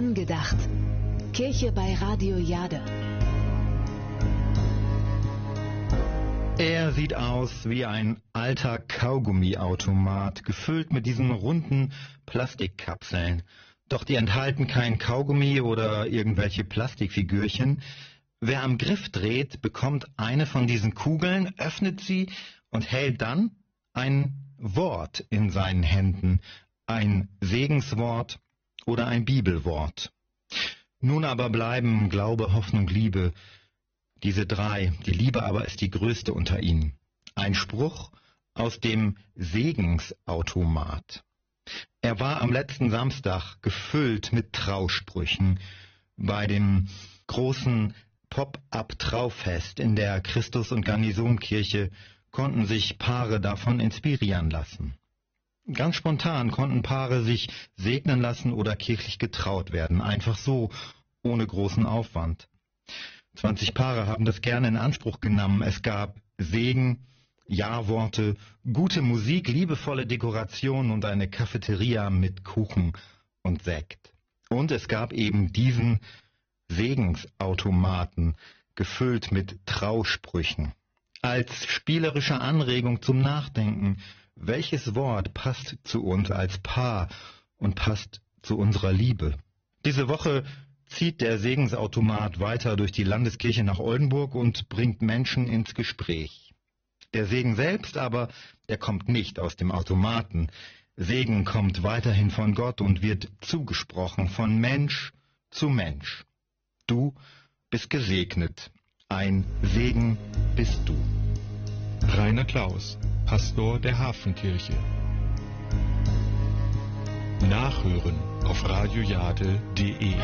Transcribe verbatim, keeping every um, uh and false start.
Angedacht. Kirche bei Radio Jade. Er sieht aus wie ein alter Kaugummiautomat, gefüllt mit diesen runden Plastikkapseln. Doch die enthalten kein Kaugummi oder irgendwelche Plastikfigürchen. Wer am Griff dreht, bekommt eine von diesen Kugeln, öffnet sie und hält dann ein Wort in seinen Händen. Ein Segenswort oder ein Bibelwort. Nun aber bleiben Glaube, Hoffnung, Liebe, diese drei. Die Liebe aber ist die größte unter ihnen. Ein Spruch aus dem Segensautomat. Er war am letzten Samstag gefüllt mit Trausprüchen bei dem großen Pop-up-Traufest in der Christus- und Garnisonkirche konnten sich Paare davon inspirieren lassen. Ganz spontan konnten Paare sich segnen lassen oder kirchlich getraut werden, einfach so, ohne großen Aufwand. zwanzig Paare haben das gerne in Anspruch genommen. Es gab Segen, Ja-Worte, gute Musik, liebevolle Dekoration und eine Cafeteria mit Kuchen und Sekt. Und es gab eben diesen Segensautomaten, gefüllt mit Trausprüchen. Als spielerische Anregung zum Nachdenken, welches Wort passt zu uns als Paar und passt zu unserer Liebe? Diese Woche zieht der Segensautomat weiter durch die Landeskirche nach Oldenburg und bringt Menschen ins Gespräch. Der Segen selbst aber, der kommt nicht aus dem Automaten. Segen kommt weiterhin von Gott und wird zugesprochen von Mensch zu Mensch. Du bist gesegnet. Ein Segen bist du. Rainer Klaus, Pastor der Hafenkirche. Nachhören auf radiojade punkt de